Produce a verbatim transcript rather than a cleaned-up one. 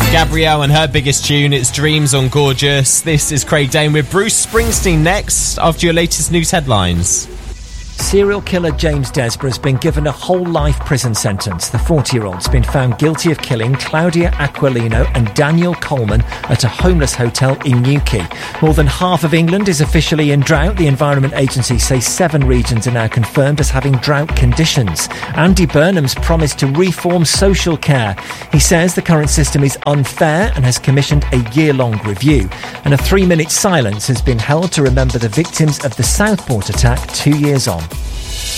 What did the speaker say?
Gabrielle and her biggest tune, it's Dreams on Gorgeous. This is Craig Dane with Bruce Springsteen next after your latest news headlines. Serial killer James Desborough has been given a whole-life prison sentence. The forty-year-old's been found guilty of killing Claudia Aquilino and Daniel Coleman at a homeless hotel in Newquay. More than half of England is officially in drought. The Environment Agency says seven regions are now confirmed as having drought conditions. Andy Burnham's promised to reform social care. He says the current system is unfair and has commissioned a year-long review. And a three-minute silence has been held to remember the victims of the Southport attack two years on.